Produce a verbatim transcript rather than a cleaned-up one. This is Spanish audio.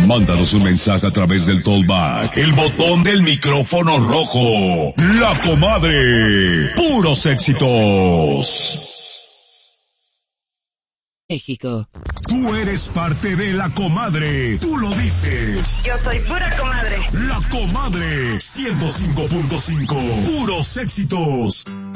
Mándanos un mensaje a través del Tollback, el botón del micrófono rojo. La Comadre. Puros éxitos. México. Tú eres parte de La Comadre. Tú lo dices. Yo soy pura comadre. La Comadre. ciento cinco punto cinco. Puros éxitos.